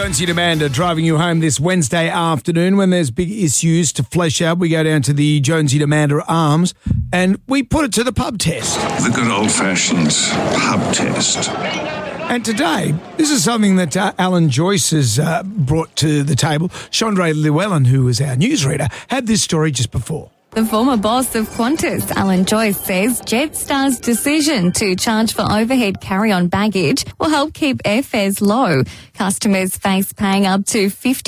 Jonesy and Amanda driving you home this Wednesday afternoon. When there's big issues to flesh out, we go down to the Jonesy and Amanda Arms and we put it to the pub test. The good old-fashioned pub test. And today, this is something that Alan Joyce has brought to the table. Chandra Llewellyn, who is our newsreader, had this story just before. The former boss of Qantas, Alan Joyce, says Jetstar's decision to charge for overhead carry-on baggage will help keep airfares low. Customers face paying up to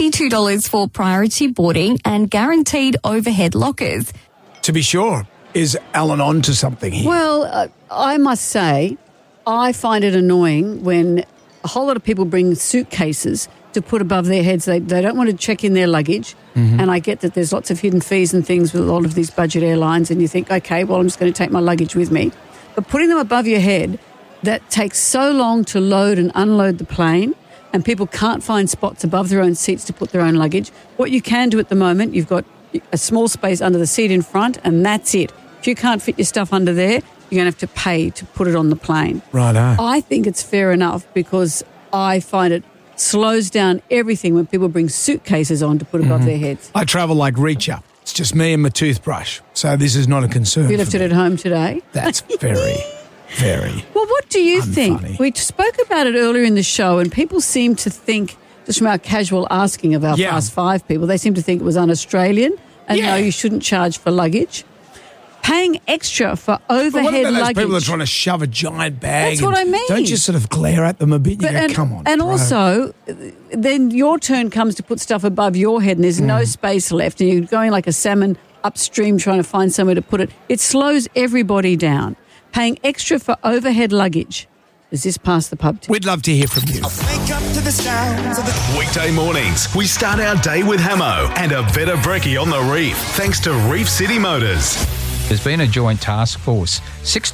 $52 for priority boarding and guaranteed overhead lockers. To be sure, is Alan on to something here? Well, I must say, I find it annoying when a whole lot of people bring suitcases to put above their heads. They don't want to check in their luggage. Mm-hmm. And I get that there's lots of hidden fees and things with a lot of these budget airlines, and you think, okay, well, I'm just going to take my luggage with me. But putting them above your head, that takes so long to load and unload the plane, and people can't find spots above their own seats to put their own luggage. What you can do at the moment, you've got a small space under the seat in front, and that's it. If you can't fit your stuff under there, you're going to have to pay to put it on the plane. Righto. I think it's fair enough because I find it slows down everything when people bring suitcases on to put above their heads. I travel like Reacher. It's just me and my toothbrush, so this is not a concern. You left it at home today? That's very, very Well, what do you unfunny. think? We spoke about it earlier in the show, and people seem to think, just from our casual asking of our Fast Five people, they seem to think it was un-Australian, and no, you shouldn't charge for luggage. Paying extra for overhead what about luggage. those people that are trying to shove a giant bag? That's what I mean. Don't you sort of glare at them a bit? You go, come on. And bro. also, then your turn comes to put stuff above your head and there's no space left and you're going like a salmon upstream trying to find somewhere to put it. It slows everybody down. Paying extra for overhead luggage. Does this pass the pub test? We'd love to hear from you. Wake up to the sounds of the Weekday mornings, we start our day with Hamo and a better brekkie on the reef, thanks to Reef City Motors. There's been a joint task force,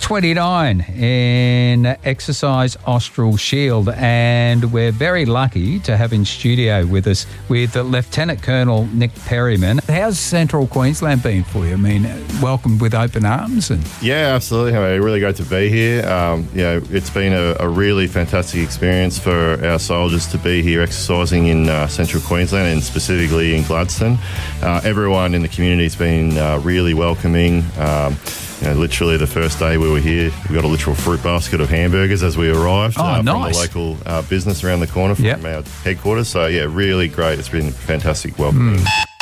629 in Exercise Austral Shield, and we're very lucky to have in studio with us with Lieutenant Colonel Nick Perryman. How's Central Queensland been for you? I mean, welcomed with open arms. Yeah, absolutely. Really great to be here. It's been a really fantastic experience for our soldiers to be here exercising in Central Queensland and specifically in Gladstone. Everyone in the community's been really welcoming. Literally the first day we were here, we got a literal fruit basket of hamburgers as we arrived from the local business around the corner from our headquarters. So, really great. It's been fantastic welcoming.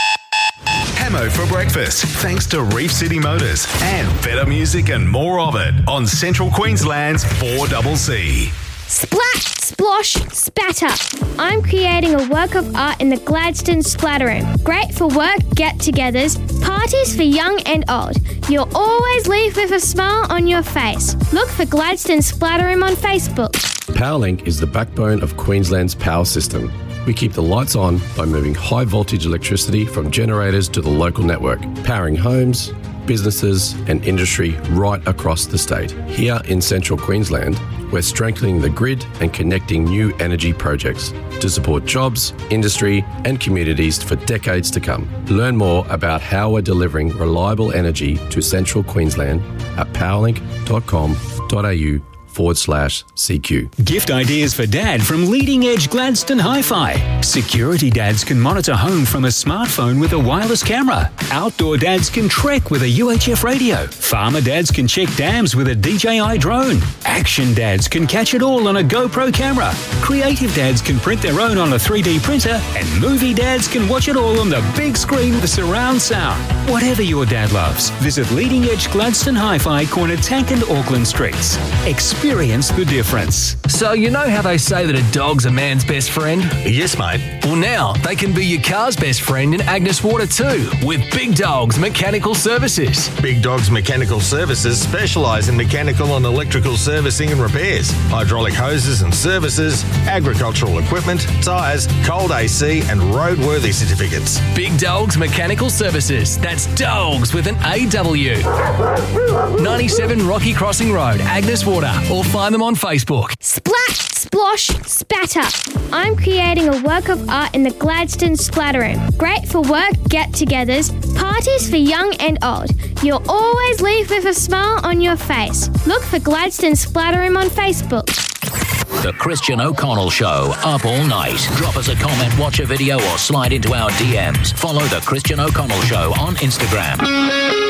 Hamo for breakfast, thanks to Reef City Motors and better music and more of it on Central Queensland's 4CC. Splat, splosh, spatter. I'm creating a work of art in the Gladstone Splatter Room. Great for work, get-togethers, parties for young and old. You'll always leave with a smile on your face. Look for Gladstone Splatter Room on Facebook. Powerlink is the backbone of Queensland's power system. We keep the lights on by moving high-voltage electricity from generators to the local network, powering homes, businesses and industry right across the state. Here in Central Queensland, we're strengthening the grid and connecting new energy projects to support jobs, industry and communities for decades to come. Learn more about how we're delivering reliable energy to Central Queensland at powerlink.com.au/CQ. Gift ideas for Dad from Leading Edge Gladstone Hi-Fi. Security dads can monitor home from a smartphone with a wireless camera. Outdoor dads can trek with a UHF radio. Farmer dads can check dams with a DJI drone. Action dads can catch it all on a GoPro camera. Creative dads can print their own on a 3D printer. And movie dads can watch it all on the big screen with surround sound. Whatever your dad loves, visit Leading Edge Gladstone Hi-Fi, corner Tank and Auckland Streets. Experience the difference. So you know how they say that a dog's a man's best friend? Yes, mate. Well, now they can be your car's best friend in Agnes Water too, with Big Dogs Mechanical Services. Big Dogs Mechanical Services specialise in mechanical and electrical servicing and repairs, hydraulic hoses and services, agricultural equipment, tyres, cold AC and roadworthy certificates. Big Dogs Mechanical Services. That's dogs with an AW. 97 Rocky Crossing Road, Agnes Water, or find them on Facebook. Splat, splosh, spatter. I'm creating a work of art in the Gladstone Splatter Room. Great for work, get-togethers, parties for young and old. You'll always leave with a smile on your face. Look for Gladstone Splatter Room on Facebook. The Christian O'Connell Show, up all night. Drop us a comment, watch a video, or slide into our DMs. Follow The Christian O'Connell Show on Instagram.